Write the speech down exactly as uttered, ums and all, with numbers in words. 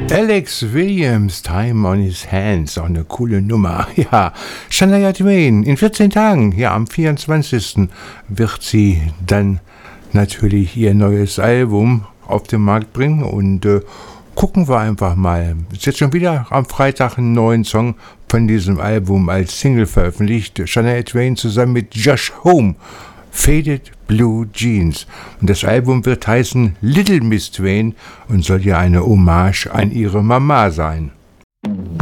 Alex Williams, Time on His Hands, auch eine coole Nummer. Ja, Shania Twain, in vierzehn Tagen, ja, am vierundzwanzigsten wird sie dann natürlich ihr neues Album auf den Markt bringen und äh, gucken wir einfach mal. Ist jetzt schon wieder am Freitag einen neuen Song von diesem Album als Single veröffentlicht. Shania Twain zusammen mit Josh Homme, Faded Blue Jeans. Und das Album wird heißen Little Miss Twain und soll ja eine Hommage an ihre Mama sein.